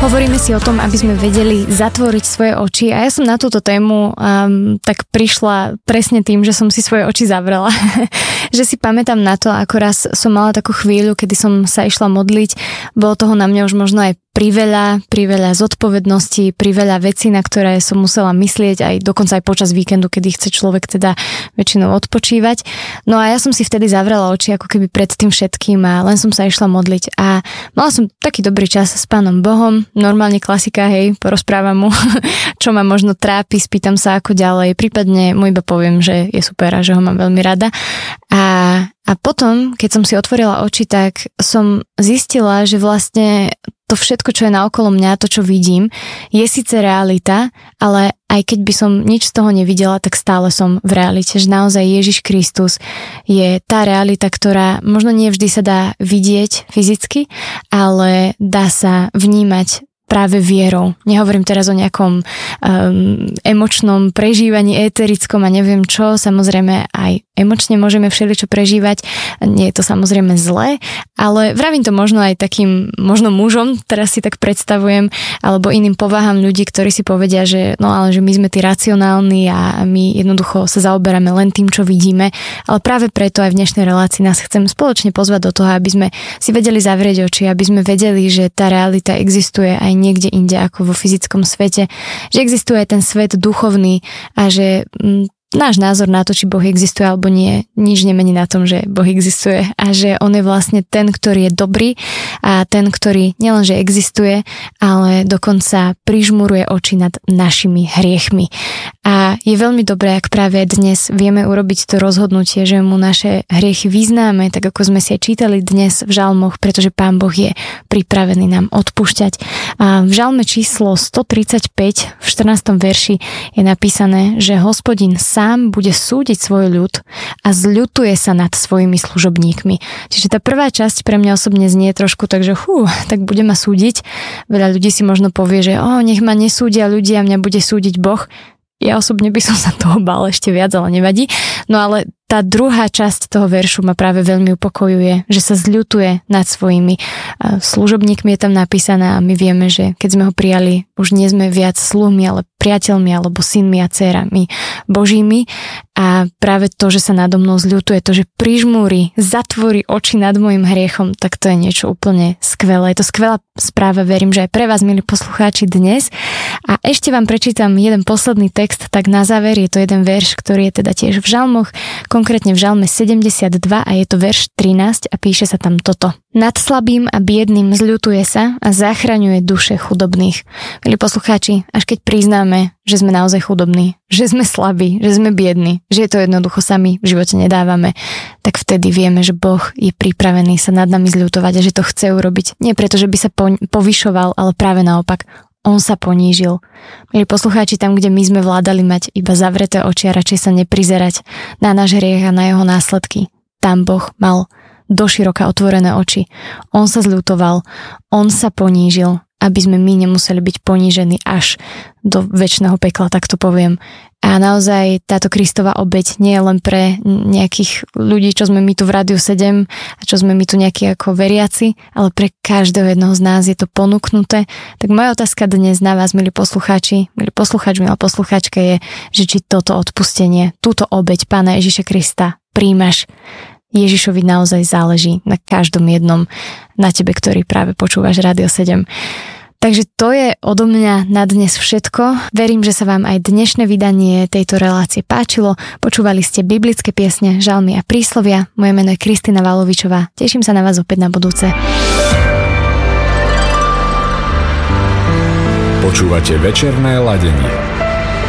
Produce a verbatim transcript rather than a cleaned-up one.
Hovoríme si o tom, aby sme vedeli zatvoriť svoje oči a ja som na túto tému um, tak prišla presne tým, že som si svoje oči zavrela. Že si pamätám na to, ako raz som mala takú chvíľu, kedy som sa išla modliť, bolo toho na mňa už možno aj priveľa, priveľa zodpovedností, priveľa vecí, na ktoré som musela myslieť aj dokonca aj počas víkendu, kedy chce človek teda väčšinou odpočívať. No a ja som si vtedy zavrela oči ako keby pred tým všetkým a len som sa išla modliť a mala som taký dobrý čas s Pánom Bohom, normálne klasika, hej, porozprávam mu, čo ma možno trápi, spýtam sa ako ďalej, prípadne mu iba poviem, že je super a že ho mám veľmi rada. A, a potom, keď som si otvorila oči, tak som zistila, že vlastne to všetko, čo je naokolo mňa, to, čo vidím, je síce realita, ale aj keď by som nič z toho nevidela, tak stále som v realite, že naozaj Ježiš Kristus je tá realita, ktorá možno nie vždy sa dá vidieť fyzicky, ale dá sa vnímať práve vierou. Nehovorím teraz o nejakom um, emočnom prežívaní, éterickom a neviem čo, samozrejme aj emočne môžeme všeličo prežívať, nie je to samozrejme zlé, ale vravím to možno aj takým, možno mužom, teraz si tak predstavujem, alebo iným povahám ľudí, ktorí si povedia, že no ale že my sme tí racionálni a my jednoducho sa zaoberáme len tým, čo vidíme, ale práve preto aj v dnešnej relácii nás chcem spoločne pozvať do toho, aby sme si vedeli zavrieť oči, aby sme vedeli, že tá realita existuje aj niekde inde ako vo fyzickom svete, že existuje ten svet duchovný a že m, náš názor na to, či Boh existuje alebo nie, nič nemení na tom, že Boh existuje a že on je vlastne ten, ktorý je dobrý a ten, ktorý nielenže existuje, ale dokonca prižmuruje oči nad našimi hriechmi. A je veľmi dobré, ak práve dnes vieme urobiť to rozhodnutie, že mu naše hriechy vyznáme, tak ako sme si aj čítali dnes v žalmoch, pretože Pán Boh je pripravený nám odpúšťať. A v žalme číslo stotridsaťpäť v štrnástom verši je napísané, že Hospodin sám bude súdiť svoj ľud a zľutuje sa nad svojimi služobníkmi. Čiže tá prvá časť pre mňa osobne znie trošku tak, že hú, tak bude ma súdiť. Veľa ľudí si možno povie, že o, nech ma nesúdia ľudia, mňa bude súdiť Boh. Ja osobne by som sa toho bál ešte viac, ale nevadí. No ale tá druhá časť toho veršu ma práve veľmi upokojuje, že sa zľutuje nad svojimi služobníkmi, je tam napísané a my vieme, že keď sme ho prijali, už nie sme viac sluhmi, ale priateľmi alebo synmi a dcérami Božími a práve to, že sa nado mnou zľutuje, to, že prižmúri, zatvorí oči nad môjim hriechom, tak to je niečo úplne skvelé. Je to skvelá správa, verím, že aj pre vás, milí poslucháči, dnes. A ešte vám prečítam jeden posledný text, tak na záver je to jeden verš, ktorý je teda tiež v žalmoch, konkrétne v žalme sedemdesiatdva a je to verš trinásť a píše sa tam toto. Nad slabým a biedným zľutuje sa a zachraňuje duše chudobných. Milí poslucháči, až keď priznáme, že sme naozaj chudobní, že sme slabí, že sme biední, že je to jednoducho sami v živote nedávame, tak vtedy vieme, že Boh je pripravený sa nad nami zľutovať a že to chce urobiť. Nie preto, že by sa povyšoval, ale práve naopak. On sa ponížil. Milí poslucháči, tam, kde my sme vládali mať iba zavreté oči a radšej sa neprizerať na náš hriech a na jeho následky, tam Boh mal doširoka otvorené oči. On sa zľutoval, on sa ponížil, aby sme my nemuseli byť ponížení až do večného pekla, tak to poviem. A naozaj táto Kristova obeť nie je len pre nejakých ľudí, čo sme my tu v Rádiu sedem a čo sme my tu nejakí ako veriaci, ale pre každého jednoho z nás je to ponúknuté. Tak moja otázka dnes na vás, milí poslucháči, milí poslucháč, milá poslucháčka je, že či toto odpustenie, túto obeť Pána Ježiša Krista príjmaš. Ježišovi naozaj záleží na každom jednom, na tebe, ktorý práve počúvaš Rádio sedem. Takže to je odo mňa na dnes všetko. Verím, že sa vám aj dnešné vydanie tejto relácie páčilo. Počúvali ste biblické piesne, žalmy a príslovia. Moje meno je Kristina Valovičová. Teším sa na vás opäť na budúce. Počúvate večerné ladenie.